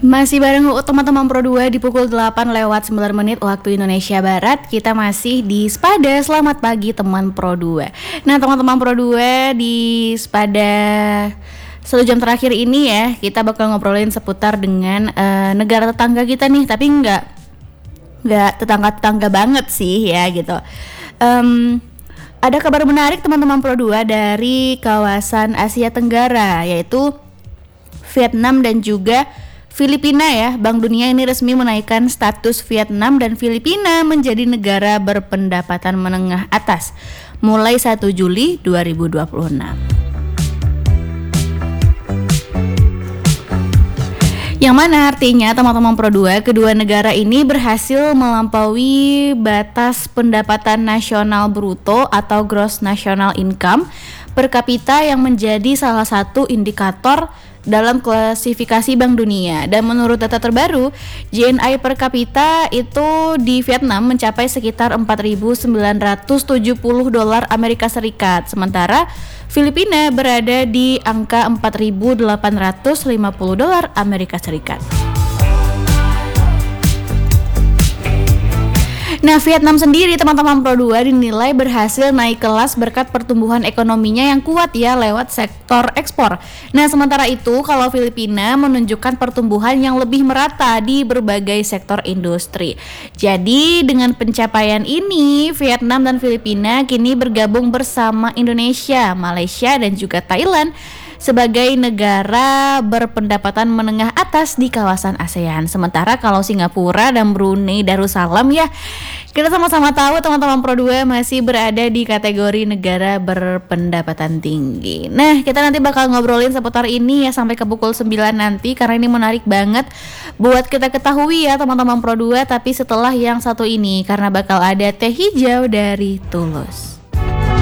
Masih bareng teman-teman Pro 2 di pukul 8 lewat 9 menit waktu Indonesia Barat. Kita masih di Spada. Selamat pagi teman Pro 2. Nah teman-teman Pro 2, di Spada 1 jam terakhir ini ya, kita bakal ngobrolin seputar dengan negara tetangga kita nih. Tapi nggak tetangga-tetangga banget sih ya gitu. Ada kabar menarik teman-teman Pro 2 dari kawasan Asia Tenggara, yaitu Vietnam dan juga Filipina ya. Bank Dunia ini resmi menaikkan status Vietnam dan Filipina menjadi negara berpendapatan menengah atas mulai 1 Juli 2026. Yang mana artinya teman-teman Pro 2, kedua negara ini berhasil melampaui batas pendapatan nasional bruto atau gross national income per kapita yang menjadi salah satu indikator dalam klasifikasi Bank Dunia. Dan menurut data terbaru, GNI per kapita itu di Vietnam mencapai sekitar 4.970 dolar Amerika Serikat, sementara Filipina berada di angka 4.850 dolar Amerika Serikat. Nah, Vietnam sendiri teman-teman Pro 2 dinilai berhasil naik kelas berkat pertumbuhan ekonominya yang kuat ya lewat sektor ekspor. Nah, sementara itu kalau Filipina menunjukkan pertumbuhan yang lebih merata di berbagai sektor industri. Jadi dengan pencapaian ini, Vietnam dan Filipina kini bergabung bersama Indonesia, Malaysia dan juga Thailand sebagai negara berpendapatan menengah atas di kawasan ASEAN. Sementara kalau Singapura dan Brunei Darussalam ya, kita sama-sama tahu teman-teman Pro 2 masih berada di kategori negara berpendapatan tinggi. Nah, kita nanti bakal ngobrolin seputar ini ya sampai ke pukul 9 nanti, karena ini menarik banget buat kita ketahui ya teman-teman Pro 2. Tapi setelah yang satu ini, karena bakal ada teh hijau dari Tulus.